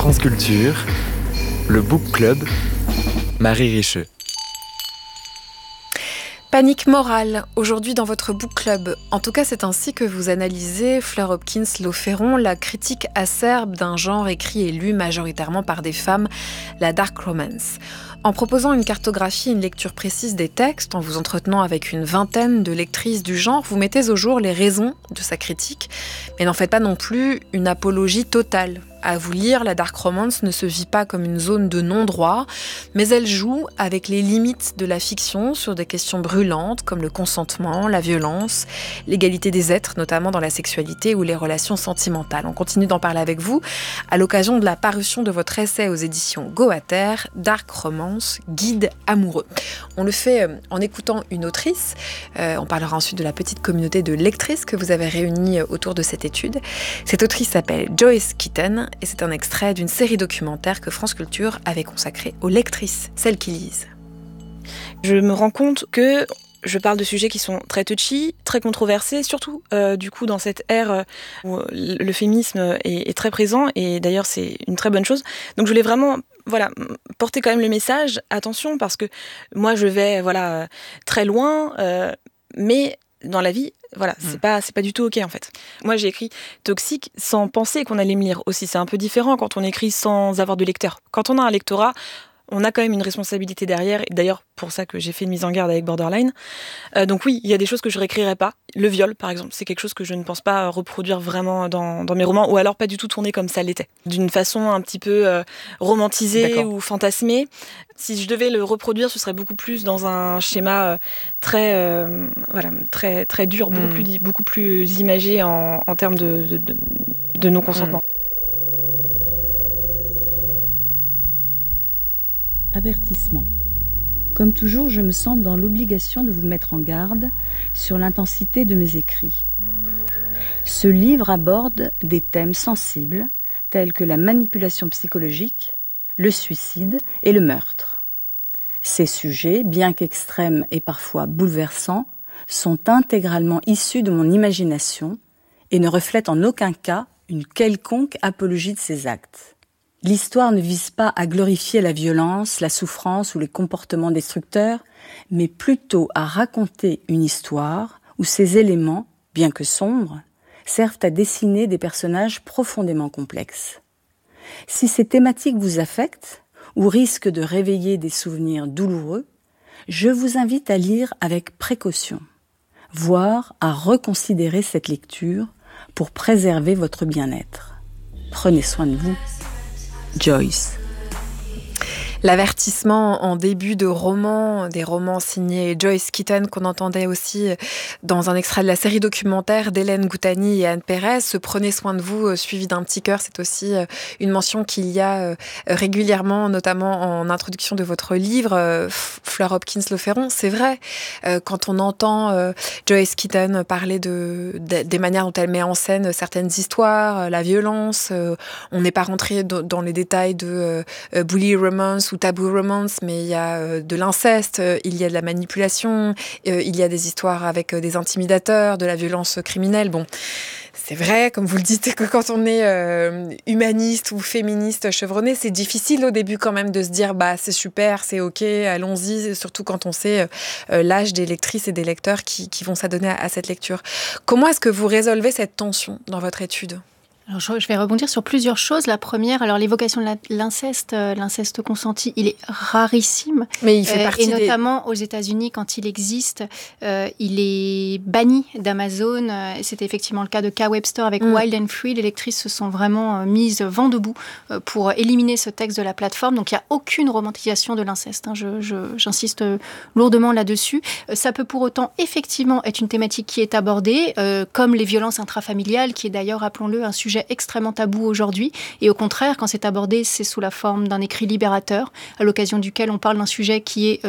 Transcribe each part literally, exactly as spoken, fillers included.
France Culture, le Book Club, Marie Richeux. Panique morale, aujourd'hui dans votre book club. En tout cas, c'est ainsi que vous analysez, Fleur Hopkins-Loferron, la critique acerbe d'un genre écrit et lu majoritairement par des femmes, la dark romance. En proposant une cartographie et une lecture précise des textes, en vous entretenant avec une vingtaine de lectrices du genre, vous mettez au jour les raisons de sa critique, mais n'en faites pas non plus une apologie totale. À vous lire, la dark romance ne se vit pas comme une zone de non-droit, mais elle joue avec les limites de la fiction sur des questions brûlantes comme le consentement, la violence, l'égalité des êtres, notamment dans la sexualité ou les relations sentimentales. On continue d'en parler avec vous à l'occasion de la parution de votre essai aux éditions Goater, Dark Romance, guide amoureux. On le fait en écoutant une autrice. Euh, on parlera ensuite de la petite communauté de lectrices que vous avez réunies autour de cette étude. Cette autrice s'appelle Joyce Kitten. Et c'est un extrait d'une série documentaire que France Culture avait consacrée aux lectrices, celles qui lisent. Je me rends compte que je parle de sujets qui sont très touchy, très controversés, surtout euh, du coup dans cette ère où le féminisme est, est très présent, et d'ailleurs c'est une très bonne chose. Donc je voulais vraiment voilà, porter quand même le message, attention, parce que moi je vais voilà, très loin, euh, mais dans la vie, voilà, mmh. c'est pas, c'est pas du tout ok en fait. Moi j'ai écrit Toxique sans penser qu'on allait me lire aussi. C'est un peu différent quand on écrit sans avoir de lecteur. Quand on a un lectorat, on a quand même une responsabilité derrière. Et d'ailleurs, pour ça que j'ai fait une mise en garde avec Borderline. Euh, donc oui, il y a des choses que je réécrirais pas. Le viol, par exemple, c'est quelque chose que je ne pense pas reproduire vraiment dans, dans mes romans, ou alors pas du tout tourner comme ça l'était. D'une façon un petit peu euh, romantisée D'accord. ou fantasmée. Si je devais le reproduire, ce serait beaucoup plus dans un schéma euh, très, euh, voilà, très, très dur, beaucoup, mmh. plus, beaucoup plus imagé en, en termes de, de, de, de non-consentement. Mmh. Avertissement. Comme toujours, je me sens dans l'obligation de vous mettre en garde sur l'intensité de mes écrits. Ce livre aborde des thèmes sensibles tels que la manipulation psychologique, le suicide et le meurtre. Ces sujets, bien qu'extrêmes et parfois bouleversants, sont intégralement issus de mon imagination et ne reflètent en aucun cas une quelconque apologie de ces actes. L'histoire ne vise pas à glorifier la violence, la souffrance ou les comportements destructeurs, mais plutôt à raconter une histoire où ces éléments, bien que sombres, servent à dessiner des personnages profondément complexes. Si ces thématiques vous affectent ou risquent de réveiller des souvenirs douloureux, je vous invite à lire avec précaution, voire à reconsidérer cette lecture pour préserver votre bien-être. Prenez soin de vous. Joyce. L'avertissement en début de roman, des romans signés Joyce Kitten qu'on entendait aussi dans un extrait de la série documentaire d'Hélène Goutani et Anne Pérez, se Prenez soin de vous, suivi d'un petit cœur, c'est aussi une mention qu'il y a régulièrement, notamment en introduction de votre livre, Fleur Hopkins-Loferron. C'est vrai, quand on entend Joyce Kitten parler de, de, des manières dont elle met en scène certaines histoires, la violence, on n'est pas rentré dans les détails de bully romance ou taboo romance, mais il y a euh, de l'inceste, euh, il y a de la manipulation, euh, il y a des histoires avec euh, des intimidateurs, de la violence criminelle. Bon, c'est vrai, comme vous le dites, que quand on est euh, humaniste ou féministe chevronné, c'est difficile au début quand même de se dire bah c'est super, c'est ok, allons-y, surtout quand on sait euh, l'âge des lectrices et des lecteurs qui, qui vont s'adonner à, à cette lecture. Comment est-ce que vous résolvez cette tension dans votre étude ? Alors, je vais rebondir sur plusieurs choses. La première, alors l'évocation de l'inceste, euh, l'inceste consenti, il est rarissime. Mais il fait euh, partie Et notamment des... aux États-Unis, quand il existe, euh, il est banni d'Amazon. Euh, C'était effectivement le cas de K. Webster avec mm. Wild and Free. Les lectrices se sont vraiment euh, mises vent debout euh, pour éliminer ce texte de la plateforme. Donc, il n'y a aucune romantisation de l'inceste. Hein. Je, je, j'insiste lourdement là-dessus. Euh, ça peut pour autant effectivement être une thématique qui est abordée, euh, comme les violences intrafamiliales, qui est d'ailleurs, rappelons-le, un sujet extrêmement tabou aujourd'hui, et au contraire, quand c'est abordé, c'est sous la forme d'un écrit libérateur, à l'occasion duquel on parle d'un sujet qui est euh,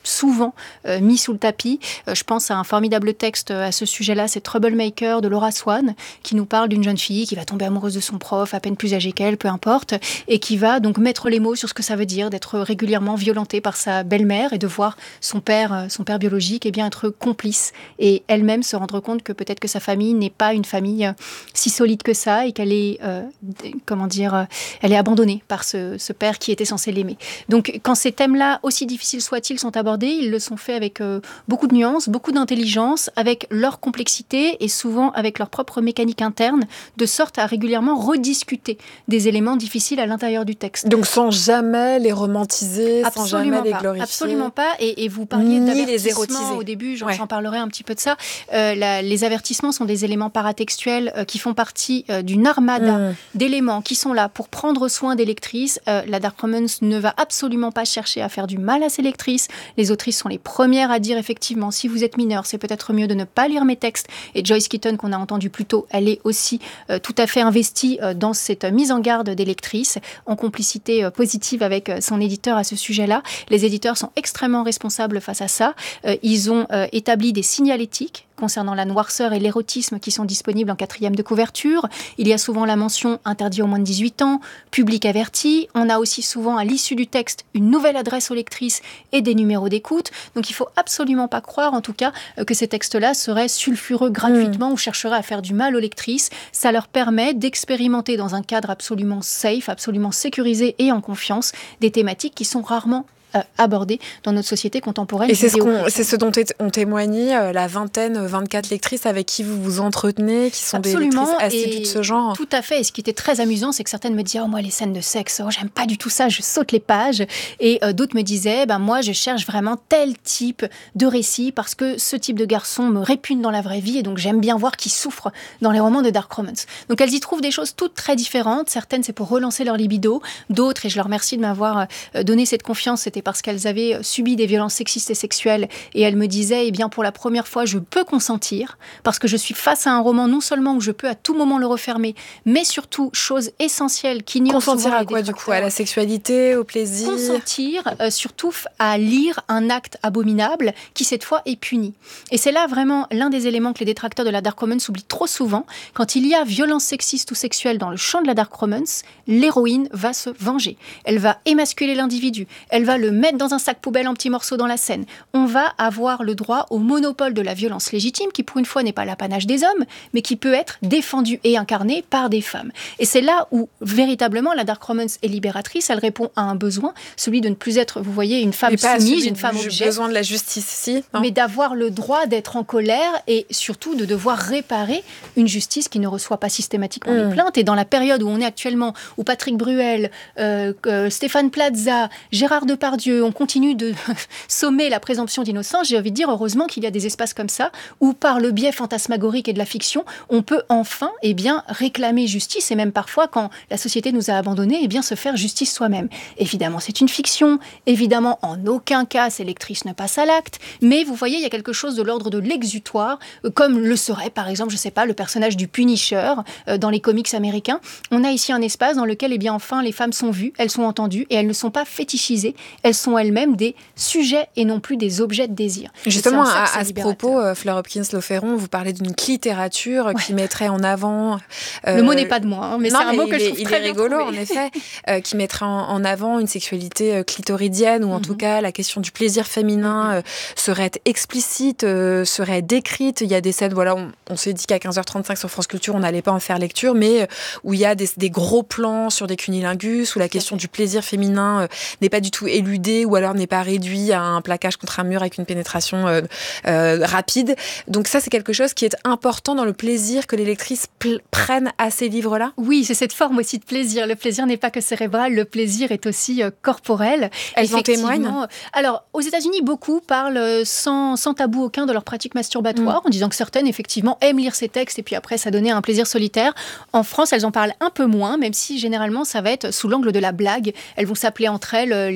souvent euh, mis sous le tapis. Euh, je pense à un formidable texte à ce sujet-là, c'est Troublemaker de Laura Swan, qui nous parle d'une jeune fille qui va tomber amoureuse de son prof, à peine plus âgée qu'elle, peu importe, et qui va donc mettre les mots sur ce que ça veut dire d'être régulièrement violentée par sa belle-mère et de voir son père, son père biologique, eh bien, être complice et elle-même se rendre compte que peut-être que sa famille n'est pas une famille si solide que ça et qu'elle est, euh, comment dire, elle est abandonnée par ce, ce père qui était censé l'aimer. Donc, quand ces thèmes-là, aussi difficiles soient-ils, sont abordés, ils le sont faits avec euh, beaucoup de nuances, beaucoup d'intelligence, avec leur complexité et souvent avec leur propre mécanique interne, de sorte à régulièrement rediscuter des éléments difficiles à l'intérieur du texte. Donc sans jamais les romantiser, absolument sans jamais pas, les glorifier. Absolument pas. Et, et vous parliez Ni d'avertissements les érotiser. Au début, j'en, ouais. j'en parlerai un petit peu de ça. Euh, la, les avertissements sont des éléments paratextuels euh, qui font partie euh, d'une armada mmh. d'éléments qui sont là pour prendre soin des lectrices. Euh, la Dark Romance ne va absolument pas chercher à faire du mal à ses lectrices. Les autrices sont les premières à dire effectivement, si vous êtes mineur, c'est peut-être mieux de ne pas lire mes textes. Et Joyce Keaton, qu'on a entendu plus tôt, elle est aussi euh, tout à fait investie euh, dans cette euh, mise en garde des lectrices, en complicité euh, positive avec euh, son éditeur à ce sujet-là. Les éditeurs sont extrêmement responsables face à ça. Euh, ils ont euh, établi des signalétiques concernant la noirceur et l'érotisme qui sont disponibles en quatrième de couverture. Il y a souvent la mention « interdit aux moins de dix-huit ans »,« public averti ». On a aussi souvent à l'issue du texte une nouvelle adresse aux lectrices et des numéros d'écoute. Donc il ne faut absolument pas croire en tout cas que ces textes-là seraient sulfureux gratuitement mmh. ou chercheraient à faire du mal aux lectrices. Ça leur permet d'expérimenter dans un cadre absolument safe, absolument sécurisé et en confiance des thématiques qui sont rarement abordées dans notre société contemporaine. Et c'est ce, qu'on, c'est ce dont ont témoigné euh, la vingtaine, vingt-quatre lectrices avec qui vous vous entretenez, qui sont absolument, des lectrices assidues de ce genre. Tout à fait. Et ce qui était très amusant, c'est que certaines me disaient « Oh, moi, les scènes de sexe, oh, j'aime pas du tout ça, je saute les pages. » Et euh, d'autres me disaient ben, « Moi, je cherche vraiment tel type de récit parce que ce type de garçon me répugne dans la vraie vie et donc j'aime bien voir qu'il souffre dans les romans de Dark Romance. » Donc elles y trouvent des choses toutes très différentes. Certaines, c'est pour relancer leur libido. D'autres, et je leur remercie de m'avoir euh, donné cette confiance, c'était parce qu'elles avaient subi des violences sexistes et sexuelles et elles me disaient, eh bien, pour la première fois, je peux consentir parce que je suis face à un roman non seulement où je peux à tout moment le refermer, mais surtout, chose essentielle qui n'y consentir à quoi, du coup? À la sexualité, au plaisir? Consentir, euh, surtout à lire un acte abominable qui, cette fois, est puni. Et c'est là vraiment l'un des éléments que les détracteurs de la Dark Romance oublient trop souvent. Quand il y a violence sexiste ou sexuelle dans le champ de la Dark Romance, l'héroïne va se venger. Elle va émasculer l'individu. Elle va le mettre dans un sac poubelle en petits morceaux dans la scène. On va avoir le droit au monopole de la violence légitime qui, pour une fois, n'est pas l'apanage des hommes, mais qui peut être défendue et incarnée par des femmes. Et c'est là où, véritablement, la Dark Romance est libératrice. Elle répond à un besoin, celui de ne plus être, vous voyez, une femme soumise, une femme objet. J'ai besoin de la justice ici. Non. Mais d'avoir le droit d'être en colère et surtout de devoir réparer une justice qui ne reçoit pas systématiquement mmh. les plaintes. Et dans la période où on est actuellement, où Patrick Bruel, euh, euh, Stéphane Plaza, Gérard Depardieu, on continue de sommer la présomption d'innocence, j'ai envie de dire heureusement qu'il y a des espaces comme ça où par le biais fantasmagorique et de la fiction, on peut enfin eh bien, réclamer justice et même parfois quand la société nous a abandonnés, eh bien, se faire justice soi-même. Évidemment, c'est une fiction, évidemment, en aucun cas ces lectrices ne passent à l'acte, mais vous voyez, il y a quelque chose de l'ordre de l'exutoire, comme le serait par exemple, je sais pas, le personnage du Punisher euh, dans les comics américains. On a ici un espace dans lequel eh bien, enfin les femmes sont vues, elles sont entendues et elles ne sont pas fétichisées, elles sont elles-mêmes des sujets et non plus des objets de désir. Justement, à, à ce propos, euh, Fleur Hopkins-Loferron, vous parlez d'une clittérature ouais. qui mettrait en avant... Euh, le mot n'est pas de moi, hein, mais non, c'est un mais mot que je trouve il très est rigolo, en effet, euh, qui mettrait en, en avant une sexualité euh, clitoridienne, ou en mm-hmm. tout cas, la question du plaisir féminin euh, serait explicite, euh, serait décrite. Il y a des scènes, voilà, on, on s'est dit qu'à quinze heures trente-cinq sur France Culture, on n'allait pas en faire lecture, mais euh, où il y a des, des gros plans sur des cunilingus, où la question du plaisir féminin euh, n'est pas du tout éludée, ou alors n'est pas réduit à un plaquage contre un mur avec une pénétration euh, euh, rapide. Donc ça, c'est quelque chose qui est important dans le plaisir que les lectrices pl- prennent à ces livres-là. Oui, c'est cette forme aussi de plaisir. Le plaisir n'est pas que cérébral, le plaisir est aussi euh, corporel. Elles en témoignent ? Alors, aux États-Unis, beaucoup parlent sans, sans tabou aucun de leur pratique masturbatoire, mmh. en disant que certaines, effectivement, aiment lire ces textes et puis après, ça donnait un plaisir solitaire. En France, elles en parlent un peu moins, même si généralement, ça va être sous l'angle de la blague. Elles vont s'appeler entre elles la bande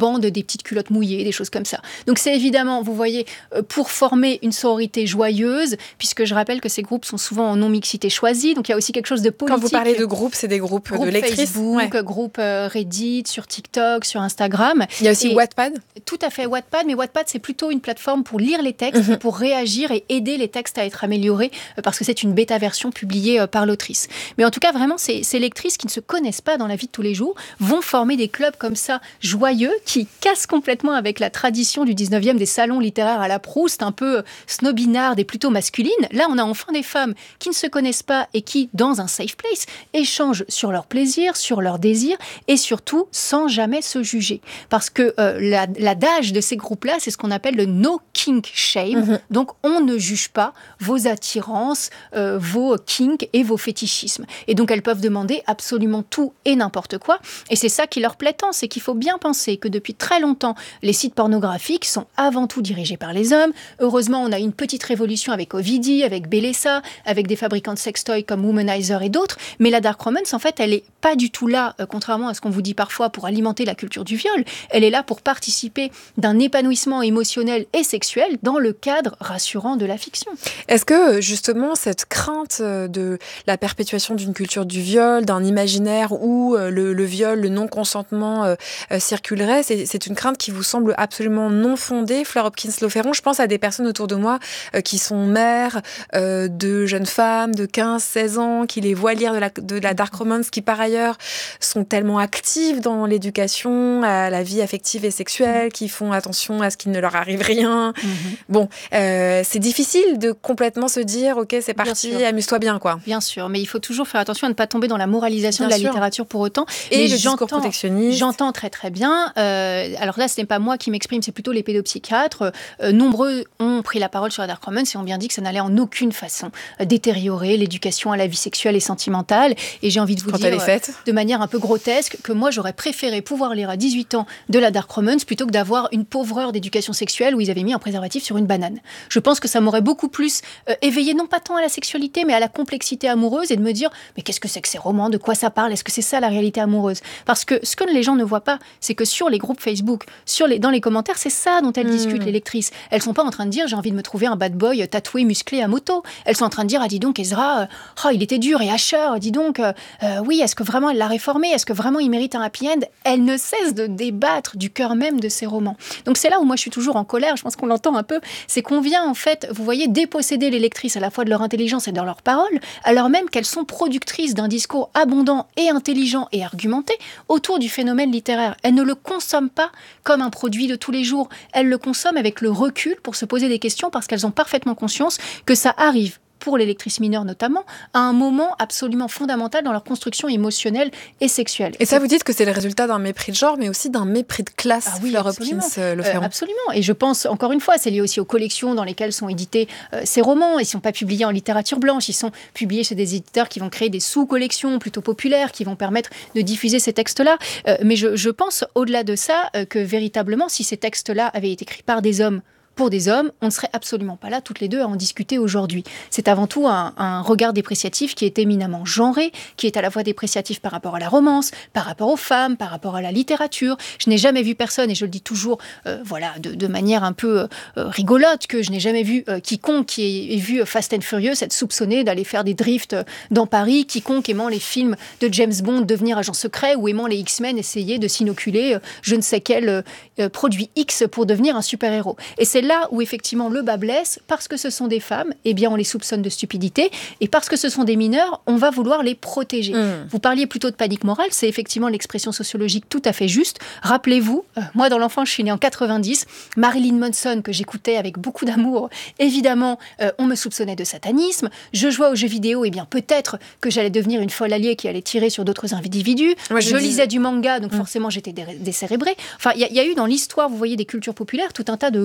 vendent des petites culottes mouillées, des choses comme ça. Donc c'est évidemment, vous voyez, euh, pour former une sororité joyeuse, puisque je rappelle que ces groupes sont souvent en non-mixité choisie, donc il y a aussi quelque chose de politique. Quand vous parlez de groupes, c'est des groupes, groupes de lectrices, Facebook, ouais. groupes euh, Reddit, sur TikTok, sur Instagram. Il y a aussi et Wattpad. Tout à fait, Wattpad, mais Wattpad c'est plutôt une plateforme pour lire les textes, mm-hmm. pour réagir et aider les textes à être améliorés, euh, parce que c'est une bêta-version publiée euh, par l'autrice. Mais en tout cas, vraiment, ces, ces lectrices qui ne se connaissent pas dans la vie de tous les jours vont former des clubs comme ça, joyeux, qui cassent complètement avec la tradition du dix-neuvième des salons littéraires à la Proust, un peu snobinarde et plutôt masculine. Là, on a enfin des femmes qui ne se connaissent pas et qui, dans un safe place, échangent sur leurs plaisirs, sur leurs désirs et surtout sans jamais se juger. Parce que euh, la, l'adage de ces groupes-là, c'est ce qu'on appelle le no kink shame. Mm-hmm. Donc, on ne juge pas vos attirances, euh, vos kinks et vos fétichismes. Et donc, elles peuvent demander absolument tout et n'importe quoi. Et c'est ça qui leur plaît tant, c'est qu'il faut bien penser que depuis très longtemps, les sites pornographiques sont avant tout dirigés par les hommes. Heureusement, on a eu une petite révolution avec Ovidie, avec Bellesa, avec des fabricants de sextoys comme Womanizer et d'autres. Mais la dark romance, en fait, elle n'est pas du tout là, euh, contrairement à ce qu'on vous dit parfois, pour alimenter la culture du viol. Elle est là pour participer d'un épanouissement émotionnel et sexuel dans le cadre rassurant de la fiction. Est-ce que, justement, cette crainte de la perpétuation d'une culture du viol, d'un imaginaire où euh, le, le viol, le non-consentement euh, euh, circulerait, c'est, c'est une crainte qui vous semble absolument non fondée, Fleur Hopkins-Loferron? Je pense à des personnes autour de moi euh, qui sont mères euh, de jeunes femmes de quinze seize ans, qui les voient lire de la, de la dark romance, qui par ailleurs sont tellement actives dans l'éducation à la vie affective et sexuelle, qui font attention à ce qu'il ne leur arrive rien. Mm-hmm. Bon, euh, c'est difficile de complètement se dire, ok, c'est parti, amuse-toi bien, quoi. Bien sûr, mais il faut toujours faire attention à ne pas tomber dans la moralisation bien de la sûr. littérature pour autant. Et mais le discours protectionniste. J'entends très très bien. Euh, alors là, ce n'est pas moi qui m'exprime, c'est plutôt les pédopsychiatres. Euh, nombreux ont pris la parole sur la dark romance et ont bien dit que ça n'allait en aucune façon détériorer l'éducation à la vie sexuelle et sentimentale. Et j'ai envie de vous Quand dire, elle est faite. de manière un peu grotesque, que moi j'aurais préféré pouvoir lire à dix-huit ans de la dark romance plutôt que d'avoir une pauvre heure d'éducation sexuelle où ils avaient mis un préservatif sur une banane. Je pense que ça m'aurait beaucoup plus euh, éveillé, non pas tant à la sexualité, mais à la complexité amoureuse et de me dire, mais qu'est-ce que c'est que ces romans, de quoi ça parle, est-ce que c'est ça la réalité amoureuse? Parce que ce que les gens ne voient pas, c'est que sur les groupes Facebook, sur les, dans les commentaires, c'est ça dont elles mmh. discutent, les lectrices. Elles sont pas en train de dire, j'ai envie de me trouver un bad boy tatoué, musclé à moto. Elles sont en train de dire, ah dis donc Ezra, euh, oh, il était dur et hacheur, dis donc, euh, euh, oui, est-ce que vraiment elle l'a réformé, est-ce que vraiment il mérite un happy end? Elles ne cessent de débattre du cœur même de ces romans. Donc c'est là où moi je suis toujours en colère, je pense qu'on l'entend un peu, c'est qu'on vient en fait, vous voyez, déposséder les lectrices à la fois de leur intelligence et de leurs paroles, alors même qu'elles sont productrices d'un discours abondant et intelligent et argumenté autour du phénomène littéraire. Elles ne le consomment pas comme un produit de tous les jours, elles le consomment avec le recul pour se poser des questions parce qu'elles ont parfaitement conscience que ça arrive, pour les lectrices mineures notamment, à un moment absolument fondamental dans leur construction émotionnelle et sexuelle. Et ça, vous dites que c'est le résultat d'un mépris de genre, mais aussi d'un mépris de classe, ah oui, Fleur Hopkins-Loferron. Euh, absolument. Et je pense, encore une fois, c'est lié aussi aux collections dans lesquelles sont édités euh, ces romans. Ils ne sont pas publiés en littérature blanche, ils sont publiés chez des éditeurs qui vont créer des sous-collections plutôt populaires, qui vont permettre de diffuser ces textes-là. Euh, mais je, je pense, au-delà de ça, euh, que véritablement, si ces textes-là avaient été écrits par des hommes, pour des hommes, on ne serait absolument pas là toutes les deux à en discuter aujourd'hui. C'est avant tout un, un regard dépréciatif qui est éminemment genré, qui est à la fois dépréciatif par rapport à la romance, par rapport aux femmes, par rapport à la littérature. Je n'ai jamais vu personne, et je le dis toujours euh, voilà, de, de manière un peu euh, rigolote, que je n'ai jamais vu euh, quiconque qui ait vu Fast and Furious être soupçonné d'aller faire des drifts dans Paris, quiconque aimant les films de James Bond devenir agent secret, ou aimant les X-Men essayer de s'inoculer euh, je ne sais quel euh, produit X pour devenir un super-héros. Et c'est là où effectivement le bas blesse, parce que ce sont des femmes, eh bien on les soupçonne de stupidité, et parce que ce sont des mineurs, on va vouloir les protéger. Mmh. Vous parliez plutôt de panique morale, c'est effectivement l'expression sociologique tout à fait juste. Rappelez-vous, euh, moi dans l'enfance, je suis née en quatre-vingt-dix, Marilyn Manson que j'écoutais avec beaucoup d'amour, évidemment euh, on me soupçonnait de satanisme, je jouais aux jeux vidéo, eh bien peut-être que j'allais devenir une folle alliée qui allait tirer sur d'autres individus, moi, je, je lisais du manga, donc mmh. forcément j'étais dé- décérébrée. Enfin, il y, y a eu dans l'histoire, vous voyez, des cultures populaires, tout un tas de vents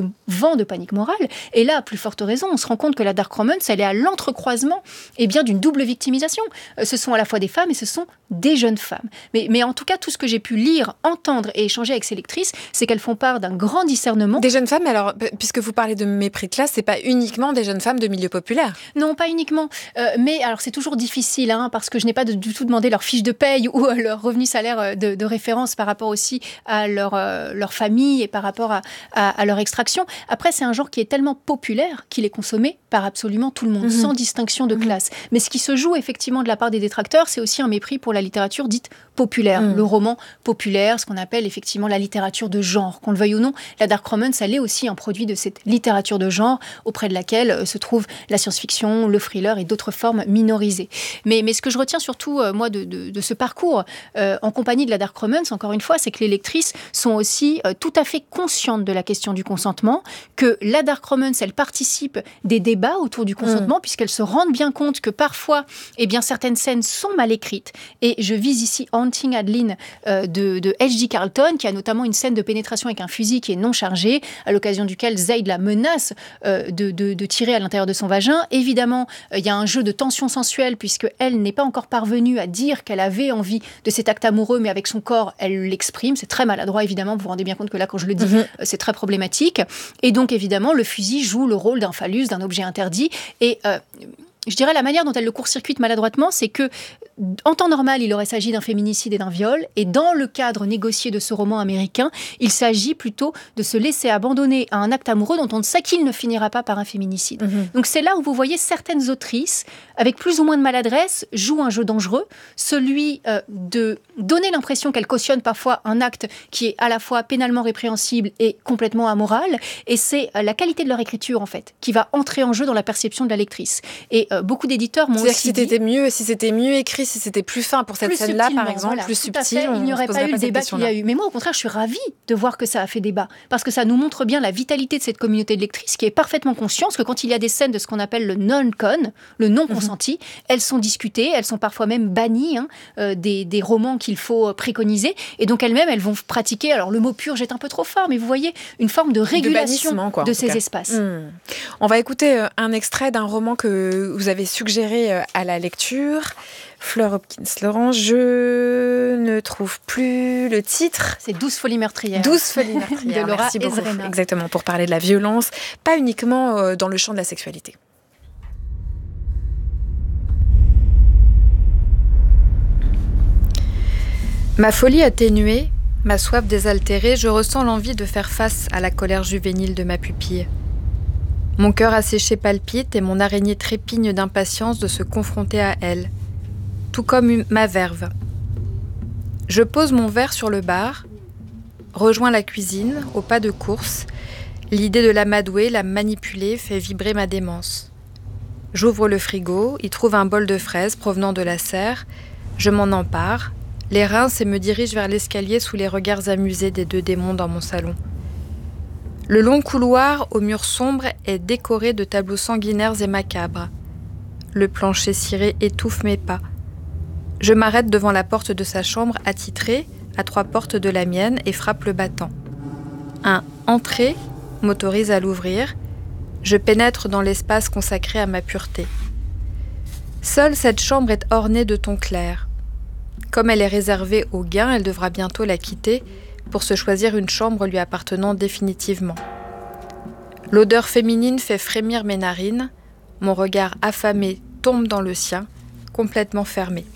vent de panique morale. Et là, à plus forte raison, on se rend compte que la dark romance, elle est à l'entrecroisement eh bien, d'une double victimisation. Euh, ce sont à la fois des femmes et ce sont des jeunes femmes. Mais, mais en tout cas, tout ce que j'ai pu lire, entendre et échanger avec ces lectrices, c'est qu'elles font part d'un grand discernement. Des jeunes femmes, alors, puisque vous parlez de mépris de classe, c'est pas uniquement des jeunes femmes de milieu populaire. Non, pas uniquement. Euh, mais alors, c'est toujours difficile, hein, parce que je n'ai pas de, du tout demandé leur fiche de paye ou euh, leur revenu salaire de, de référence par rapport aussi à leur, euh, leur famille et par rapport à, à, à leur extraction. Après, c'est un genre qui est tellement populaire qu'il est consommé par absolument tout le monde, mmh. sans distinction de classe. Mmh. Mais ce qui se joue effectivement de la part des détracteurs, c'est aussi un mépris pour la littérature dite populaire, mmh. le roman populaire, ce qu'on appelle effectivement la littérature de genre. Qu'on le veuille ou non, la dark romance, elle est aussi un produit de cette littérature de genre auprès de laquelle euh, se trouve la science-fiction, le thriller et d'autres formes minorisées. Mais, mais ce que je retiens surtout, euh, moi, de, de, de ce parcours euh, en compagnie de la dark romance, encore une fois, c'est que les lectrices sont aussi euh, tout à fait conscientes de la question du consentement, que la dark romance, elle participe des débats autour du consentement, mmh. puisqu'elles se rendent bien compte que parfois, eh bien, certaines scènes sont mal écrites. Et je vise ici Haunting Adeline euh, de, de H G Carlton, qui a notamment une scène de pénétration avec un fusil qui est non chargé, à l'occasion duquel Zayd la menace euh, de, de, de tirer à l'intérieur de son vagin. Évidemment, il euh, y a un jeu de tension sensuelle, puisqu'elle n'est pas encore parvenue à dire qu'elle avait envie de cet acte amoureux, mais avec son corps, elle l'exprime. C'est très maladroit, évidemment. Vous vous rendez bien compte que là, quand je le dis, mmh. euh, c'est très problématique. Et donc, évidemment, le fusil joue le rôle d'un phallus, d'un objet interdit. Et euh, je dirais la manière dont elle le court-circuite maladroitement, c'est que en temps normal, il aurait s'agi d'un féminicide et d'un viol. Et dans le cadre négocié de ce roman américain, il s'agit plutôt de se laisser abandonner à un acte amoureux dont on ne sait qu'il ne finira pas par un féminicide. Mmh. Donc c'est là où vous voyez certaines autrices, avec plus ou moins de maladresse, jouent un jeu dangereux, celui euh, de donner l'impression qu'elles cautionnent parfois un acte qui est à la fois pénalement répréhensible et complètement amoral. Et c'est euh, la qualité de leur écriture, en fait, qui va entrer en jeu dans la perception de la lectrice. Et euh, beaucoup d'éditeurs m'ont aussi dit... Si c'était mieux, si c'était mieux écrit, si c'était plus fin pour cette scène-là, par exemple, voilà, plus subtil, il n'y aurait pas eu le débat qu'il y a eu. Mais moi, au contraire, je suis ravie de voir que ça a fait débat, parce que ça nous montre bien la vitalité de cette communauté de lectrices qui est parfaitement consciente que quand il y a des scènes de ce qu'on appelle le non-con, le non-consenti, mm-hmm. elles sont discutées, elles sont parfois même bannies hein, euh, des, des romans qu'il faut préconiser, et donc elles-mêmes, elles vont pratiquer, alors le mot purge est un peu trop fort, mais vous voyez, une forme de régulation de, quoi, de ces cas. espaces. Mm. On va écouter euh, un extrait d'un roman que vous avez suggéré euh, à la lecture. Fleur Hopkins Laurent, je ne trouve plus le titre. C'est Douze folies meurtrières. Douze folies meurtrières. De Laura Merci beaucoup. Ezrena. Exactement, pour parler de la violence, pas uniquement euh, dans le champ de la sexualité. Ma folie atténuée, ma soif désaltérée, je ressens l'envie de faire face à la colère juvénile de ma pupille. Mon cœur asséché palpite et mon araignée trépigne d'impatience de se confronter à elle. Tout comme ma verve. Je pose mon verre sur le bar, rejoins la cuisine, au pas de course. L'idée de l'amadouer, la manipuler, fait vibrer ma démence. J'ouvre le frigo, y trouve un bol de fraises provenant de la serre. Je m'en empare, les rince et me dirige vers l'escalier sous les regards amusés des deux démons dans mon salon. Le long couloir, aux murs sombres, est décoré de tableaux sanguinaires et macabres. Le plancher ciré étouffe mes pas. Je m'arrête devant la porte de sa chambre attitrée, à trois portes de la mienne, et frappe le battant. Un « Entrée » m'autorise à l'ouvrir. Je pénètre dans l'espace consacré à ma pureté. Seule cette chambre est ornée de tons clairs. Comme elle est réservée au gain, elle devra bientôt la quitter pour se choisir une chambre lui appartenant définitivement. L'odeur féminine fait frémir mes narines. Mon regard affamé tombe dans le sien, complètement fermé.